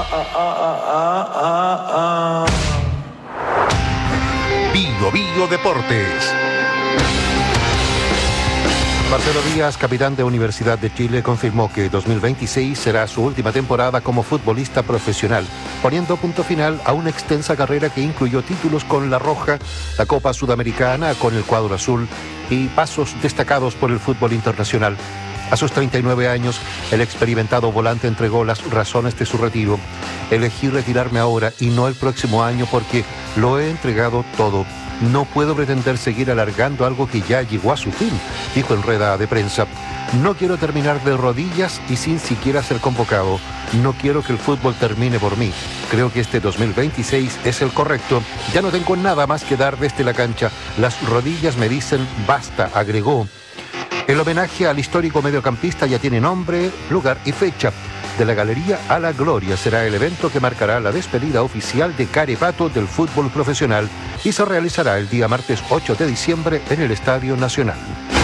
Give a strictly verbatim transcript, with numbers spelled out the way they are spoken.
Bio Bio Deportes. Marcelo Díaz, capitán de Universidad de Chile, confirmó que dos mil veintiséis será su última temporada como futbolista profesional, poniendo punto final a una extensa carrera que incluyó títulos con La Roja, la Copa Sudamericana con el cuadro azul y pasos destacados por el fútbol internacional. A sus treinta y nueve años, el experimentado volante entregó las razones de su retiro. Elegí retirarme ahora y no el próximo año porque lo he entregado todo. No puedo pretender seguir alargando algo que ya llegó a su fin, dijo en rueda de prensa. No quiero terminar de rodillas y sin siquiera ser convocado. No quiero que el fútbol termine por mí. Creo que este dos mil veintiséis es el correcto. Ya no tengo nada más que dar desde la cancha. Las rodillas me dicen basta, agregó. El homenaje al histórico mediocampista ya tiene nombre, lugar y fecha. De la Galería a la Gloria será el evento que marcará la despedida oficial de Carepato del fútbol profesional y se realizará el día martes ocho de diciembre en el Estadio Nacional.